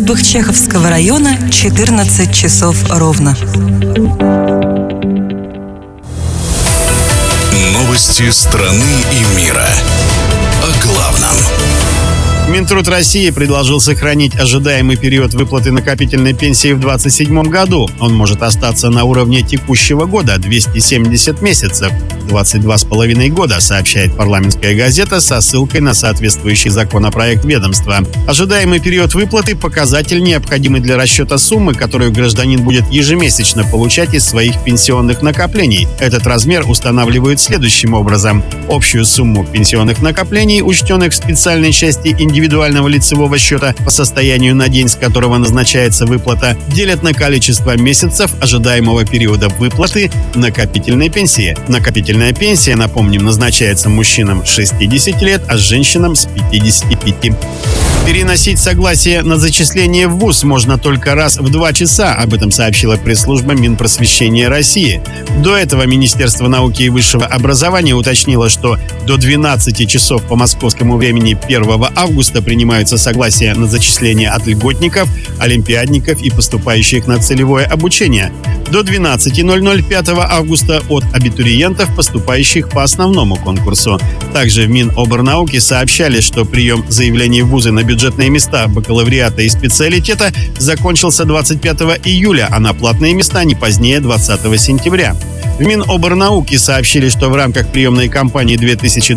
судьбах Чеховского района 14 часов ровно. Новости страны и мира. О главном. Минтруд России предложил сохранить ожидаемый период выплаты накопительной пенсии в 2027 году. Он может остаться на уровне текущего года – 270 месяцев, 22,5 года, сообщает парламентская газета со ссылкой на соответствующий законопроект ведомства. Ожидаемый период выплаты – показатель, необходимый для расчета суммы, которую гражданин будет ежемесячно получать из своих пенсионных накоплений. Этот размер устанавливают следующим образом. Общую сумму пенсионных накоплений, учтенных в специальной части индивидуального лицевого счета по состоянию на день, с которого назначается выплата, делят на количество месяцев ожидаемого периода выплаты накопительной пенсии. Накопительная пенсия, напомним, назначается мужчинам с 60 лет, а женщинам с 55. Переносить согласие на зачисление в ВУЗ можно только раз в 2 часа, об этом сообщила пресс-служба Минпросвещения России. До этого Министерство науки и высшего образования уточнило, что до 12 часов по московскому времени 1 августа принимаются согласия на зачисление от льготников, олимпиадников и поступающих на целевое обучение. До 12:00 5 августа от абитуриентов, поступающих по основному конкурсу. Также в Миноборнауки сообщали, что прием заявлений в вузы на бюджетные места бакалавриата и специалитета закончился 25 июля, а на платные места не позднее 20 сентября. В Миноборнауки сообщили, что в рамках приемной кампании 2020